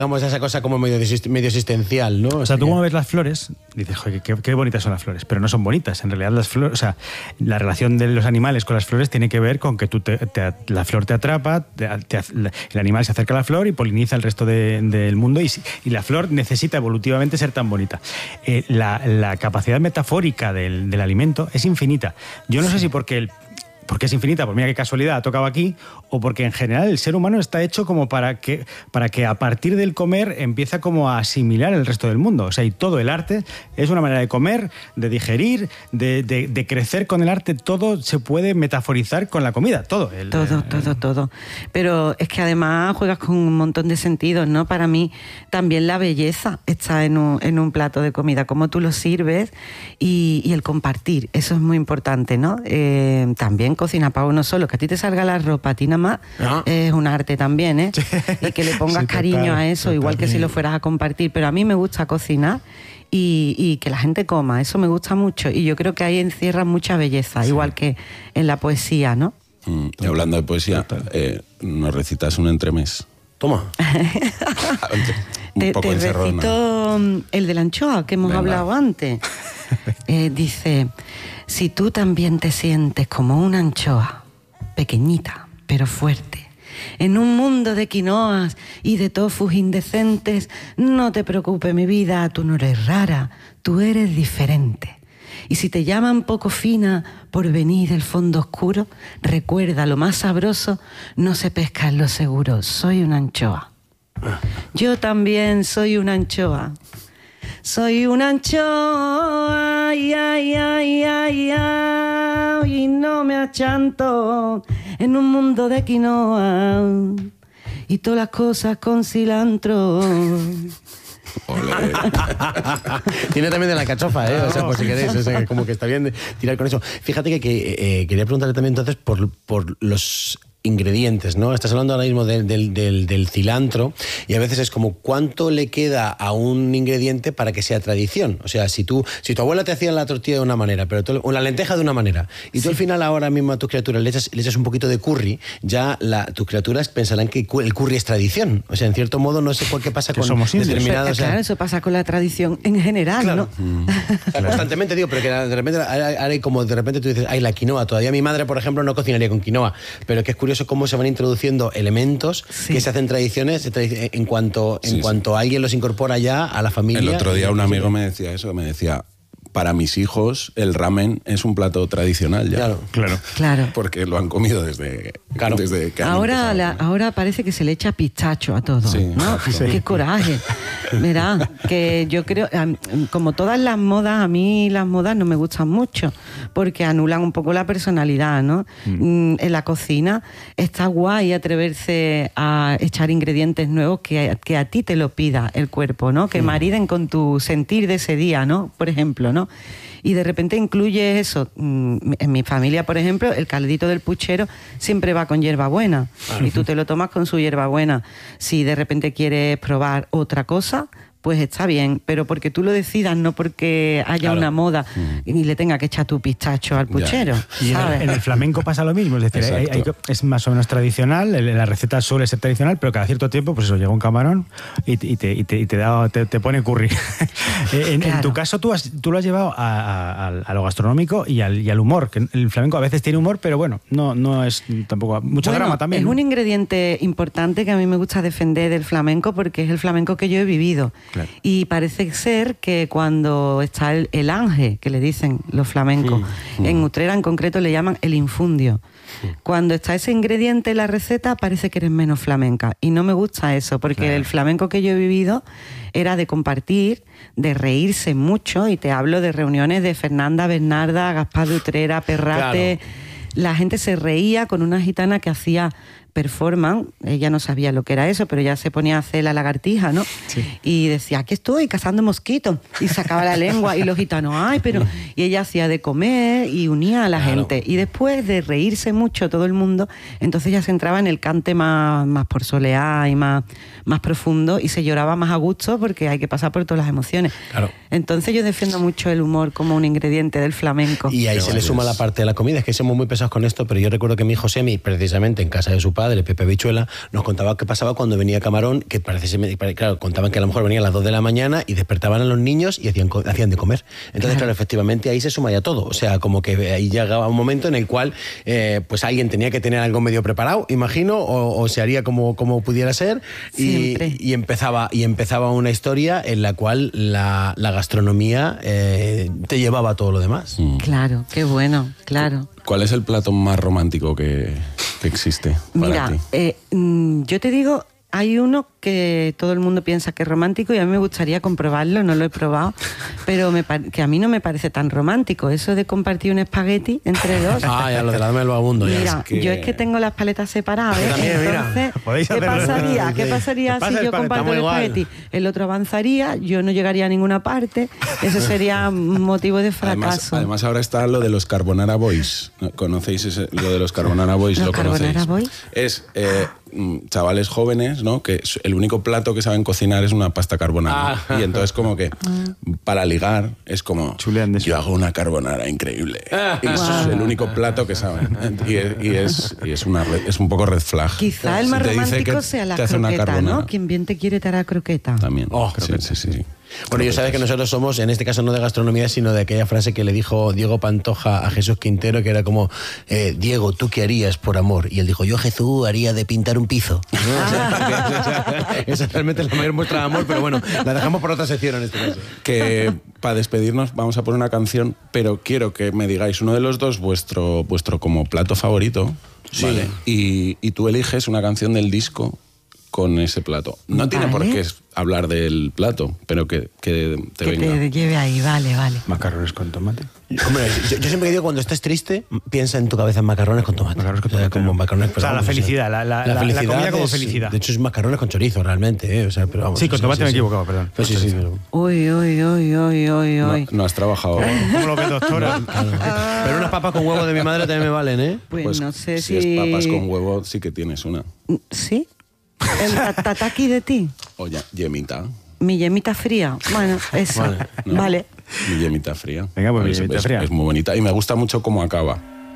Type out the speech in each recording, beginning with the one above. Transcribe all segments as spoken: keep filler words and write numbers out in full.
Vamos a esa cosa como medio, medio existencial, ¿no? O sea, tú como ves las flores, dices, joder, qué, qué bonitas son las flores, pero no son bonitas. En realidad las flores, o sea, la relación de los animales con las flores tiene que ver con que tú te, te, la flor te atrapa, te, te, el animal se acerca a la flor y poliniza el resto de, del mundo y, y la flor necesita evolutivamente ser tan bonita. Eh, la, la capacidad metafórica del, del alimento es infinita. Yo no sé si porque el porque es infinita, pues mira qué casualidad ha tocado aquí, o porque en general el ser humano está hecho como para que, para que a partir del comer empieza como a asimilar el resto del mundo. O sea, y todo el arte es una manera de comer, de digerir, de, de, de crecer con el arte. Todo se puede metaforizar con la comida, todo. El, todo, el, todo, todo. Pero es que además juegas con un montón de sentidos, ¿no? Para mí también la belleza está en un, en un plato de comida, cómo tú lo sirves y, y el compartir, eso es muy importante, ¿no? Eh, también cocina para uno solo, que a ti te salga la ropa, a ti nada más, ¿no? Es un arte también, ¿eh? Sí. Y que le pongas sí, cariño total, a eso, total. Igual que si lo fueras a compartir. Pero a mí me gusta cocinar y, y que la gente coma, eso me gusta mucho. Y yo creo que ahí encierra mucha belleza, sí. Igual que en la poesía, ¿no? Mm, y hablando de poesía, eh, ¿nos recitas un entremés? Toma. un te, poco te recito el de la anchoa, que hemos Venga. hablado antes. Eh, dice... Si tú también te sientes como una anchoa, pequeñita pero fuerte, en un mundo de quinoas y de tofus indecentes, no te preocupes mi vida, tú no eres rara, tú eres diferente. Y si te llaman poco fina por venir del fondo oscuro, recuerda lo más sabroso, no se pesca en lo seguro, soy una anchoa. Yo también soy una anchoa. Soy una anchoa, ay, ay, ay, ay, ay, y no me achanto en un mundo de quinoa y todas las cosas con cilantro. Tiene también de la cachofa, ¿eh? O sea, por si queréis, o sea, como que está bien tirar con eso. Fíjate que, que eh, quería preguntarle también entonces por, por los ingredientes, ¿no? Estás hablando ahora mismo del, del, del, del cilantro y a veces es como cuánto le queda a un ingrediente para que sea tradición. O sea, si tú, si tu abuela te hacía la tortilla de una manera, pero tú, o la lenteja de una manera, y tú sí. al final ahora mismo a tus criaturas le echas, le echas un poquito de curry, ya la, tus criaturas pensarán que el curry es tradición. O sea, en cierto modo no sé por qué pasa con determinados... Claro, eso pasa con la tradición en general, claro. ¿no? Mm. O sea, constantemente digo, pero que de repente, ahora como de repente tú dices, ay, la quinoa, todavía mi madre, por ejemplo, no cocinaría con quinoa, pero que es curioso cómo se van introduciendo elementos sí. que se hacen tradiciones en cuanto, en sí, cuanto sí. alguien los incorpora ya a la familia. El otro día un amigo me decía eso, me decía, para mis hijos el ramen es un plato tradicional ya. Claro, claro. claro. Porque lo han comido desde, claro. desde que ahora, la, ahora parece que se le echa pistacho a todo, sí. ¿no? Sí. Qué coraje. Verá, que yo creo, como todas las modas, a mí las modas no me gustan mucho, porque anulan un poco la personalidad, ¿no? Mm. En la cocina está guay atreverse a echar ingredientes nuevos que, que a ti te lo pida el cuerpo, ¿no? Que mm. mariden con tu sentir de ese día, ¿no? Por ejemplo, ¿no? Y de repente incluye eso. En mi familia, por ejemplo, el caldito del puchero siempre va con hierbabuena. Claro. Y tú te lo tomas con su hierbabuena. Si de repente quieres probar otra cosa, pues está bien, pero porque tú lo decidas, no porque haya claro. una moda mm. y le tenga que echar tu pistacho al puchero. Y en el, en el flamenco pasa lo mismo, es decir, hay, hay, es más o menos tradicional, la receta suele ser tradicional, pero cada cierto tiempo, pues eso, llega un camarón y, y, te, y, te, y te, da, te, te pone curry. en, claro. en tu caso, tú, has, tú lo has llevado a, a, a lo gastronómico y al, y al humor, que el flamenco a veces tiene humor, pero bueno, no, no es tampoco... Mucho bueno, drama también. Es ¿no? un ingrediente importante que a mí me gusta defender del flamenco porque es el flamenco que yo he vivido. Claro. Y parece ser que cuando está el, el ángel, que le dicen los flamencos, mm, mm. en Utrera en concreto le llaman el infundio. Mm. Cuando está ese ingrediente en la receta parece que eres menos flamenca. Y no me gusta eso, porque claro. el flamenco que yo he vivido era de compartir, de reírse mucho, y te hablo de reuniones de Fernanda, Bernarda, Gaspar de Utrera, Perrate... Claro. La gente se reía con una gitana que hacía performance, ella no sabía lo que era eso, pero ya se ponía a hacer la lagartija, ¿no? Sí. Y decía, aquí estoy cazando mosquitos, y sacaba la lengua, y los gitanos, ay, pero... Y ella hacía de comer y unía a la claro. gente. Y después de reírse mucho todo el mundo, entonces ya se entraba en el cante más, más por soleá y más, más profundo, y se lloraba más a gusto porque hay que pasar por todas las emociones. Claro. Entonces yo defiendo mucho el humor como un ingrediente del flamenco. Y ahí pero se le suma la parte de la comida, es que somos muy pesados con esto, pero yo recuerdo que mi hijo Semi, precisamente en casa de su padre, padre, Pepe Habichuela, nos contaba qué pasaba cuando venía Camarón, que parece ser, claro, contaban que a lo mejor venían a las dos de la mañana y despertaban a los niños y hacían, hacían de comer. Entonces, claro. claro, efectivamente ahí se suma ya todo. O sea, como que ahí llegaba un momento en el cual eh, pues alguien tenía que tener algo medio preparado, imagino, o, o se haría como, como pudiera ser, y, y, empezaba, y empezaba una historia en la cual la, la gastronomía eh, te llevaba a todo lo demás. Mm. Claro, qué bueno, claro. ¿Cuál es el plato más romántico que, que existe para Mira, ti? Eh, yo te digo, hay uno que todo el mundo piensa que es romántico y a mí me gustaría comprobarlo, no lo he probado, pero me que a mí no me parece tan romántico, eso de compartir un espagueti entre dos. Ah, ya, lo de la dama del vagabundo. Mira, ya. Es que... yo es que tengo las paletas separadas. ¿eh? También, Entonces, mira. ¿qué pasaría? ¿Qué pasaría si yo comparto el espagueti? El otro avanzaría, yo no llegaría a ninguna parte, ese sería motivo de fracaso. Además, además ahora está lo de los Carbonara Boys. ¿Conocéis ese, lo de los Carbonara Boys? ¿Los ¿Lo Carbonara conocéis? Boys? Es eh, chavales jóvenes, ¿no? Que el único plato que saben cocinar es una pasta carbonara. Ah. Y entonces como que para ligar es como yo hago una carbonara increíble. Ah. Y eso wow. es el único plato que saben. Y es, y es, y es, una, es un poco red flag. Quizá el más romántico sea la croqueta, ¿no? Quien bien te quiere te hará croqueta. También. Oh, sí, sí, sí, sí. Bueno, yo sabes que nosotros somos, en este caso no de gastronomía, sino de aquella frase que le dijo Diego Pantoja a Jesús Quintero, que era como, eh, Diego, ¿tú qué harías por amor? Y él dijo, yo, Jesús, haría de pintar un piso. Esa es realmente la mayor muestra de amor, pero bueno, la dejamos por otra sección en este caso. Que para despedirnos vamos a poner una canción, pero quiero que me digáis uno de los dos vuestro, vuestro como plato favorito. Sí. ¿Vale? Y, y tú eliges una canción del disco con ese plato. No vale. tiene por qué hablar del plato, pero que, que te que venga. Que te lleve ahí, vale, vale. Macarrones con tomate. Hombre, yo, yo siempre digo, cuando estés triste, piensa en tu cabeza en macarrones con tomate. Macarrones con tomate. O sea, como macarrones, o sea, la felicidad, la, la, la, felicidad la comida como es, felicidad. De hecho, es macarrones con chorizo, realmente. ¿eh? O sea, pero vamos, sí, con sí, tomate sí, me he sí. equivocado, perdón. Pues sí, sí, pero... Uy, uy, uy, uy, uy, uy. No, no has trabajado. ¿Cómo lo ves, doctora? Pero unas papas con huevo de mi madre también me valen, ¿eh? Pues, pues no sé si... si... es papas con huevo, sí que tienes una. ¿Sí? ¿El tataki de ti? O ya, yemita. Mi yemita fría. Bueno, eso. Vale. No, vale. Mi yemita fría. Venga, pues mi es, yemita es, fría. Es muy bonita y me gusta mucho cómo acaba.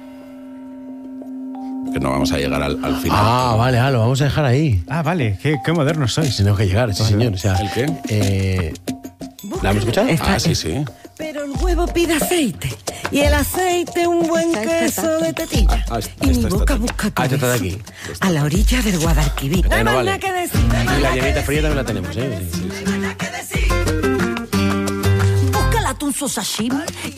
Que no vamos a llegar al, al final. Ah, ¿no? vale, ah, lo vamos a dejar ahí. Ah, vale. Qué, qué modernos sois. Tenemos que llegar, sí, vale. señor. O sea, ¿El qué? Eh, ¿La hemos escuchado? Ah, sí, sí. Pero el huevo pide aceite y el aceite un buen queso de tetilla. Ah, y mi boca busca Ah, esto está de aquí. a la orilla del Guadalquivir. Eh, no hay vale. nada que decir. Y la yemita fría también la tenemos, ¿eh? Sí, sí, sí. Busca el atún sashimi